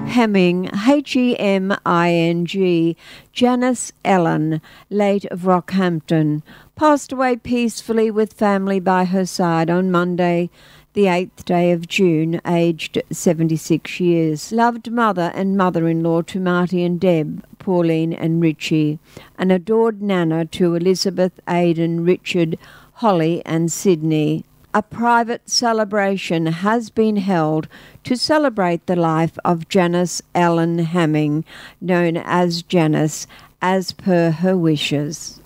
Hemming, Heming, Janice Ellen, late of Rockhampton, passed away peacefully with family by her side on Monday, the 8th day of June, aged 76 years. Loved mother and mother-in-law to Marty and Deb, Pauline and Richie, and adored Nana to Elizabeth, Aidan, Richard, Holly and Sydney. A private celebration has been held to celebrate the life of Janice Ellen Hemming, known as Janice, as per her wishes.